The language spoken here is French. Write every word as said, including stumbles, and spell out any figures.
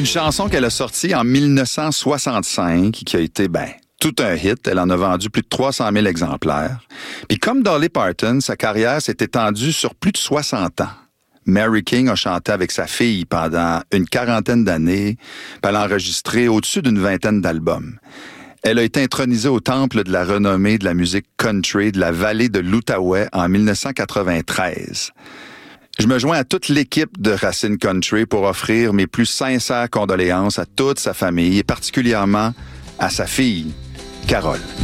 Une chanson qu'elle a sortie en dix-neuf cent soixante-cinq, qui a été, ben, tout un hit. Elle en a vendu plus de trois cent mille exemplaires. Puis comme Dolly Parton, sa carrière s'est étendue sur plus de soixante ans. Mary King a chanté avec sa fille pendant une quarantaine d'années, puis elle a enregistré au-dessus d'une vingtaine d'albums. Elle a été intronisée au temple de la renommée de la musique country de la vallée de l'Outaouais en dix-neuf cent quatre-vingt-treize. Je me joins à toute l'équipe de Racine Country pour offrir mes plus sincères condoléances à toute sa famille et particulièrement à sa fille, Carole.